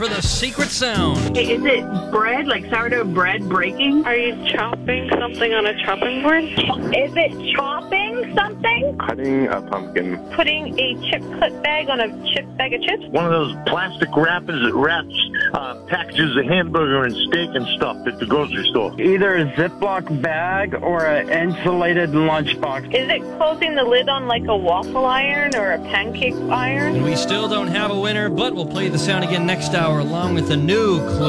for the secret sound. Hey, is it bread, like sourdough bread breaking? Are you chopping something on a chopping board? Is it chopping something? Cutting a pumpkin. Putting a chip cut bag on a bag of chips? One of those plastic wrappers that wraps packages of hamburger and steak and stuff at the grocery store. Either a Ziploc bag or an insulated lunchbox. Is it closing the lid on like a waffle iron or a pancake iron? We still don't have a winner, but we'll play the sound again next hour along with a new clue.